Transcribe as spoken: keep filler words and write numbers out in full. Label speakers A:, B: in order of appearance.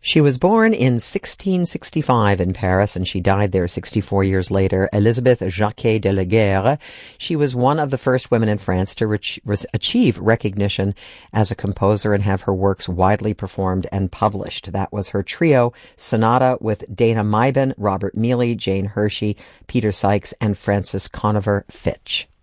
A: She was born in sixteen sixty-five in Paris, and she died there sixty-four years later. Elisabeth Jacquet de la Guerre. She was one of the first women in France to reach, achieve recognition as a composer and have her works widely performed and published. That was her trio sonata with Dana Meiben, Robert Mealy, Jane Hershey, Peter Sykes, and Frances Conover Fitch.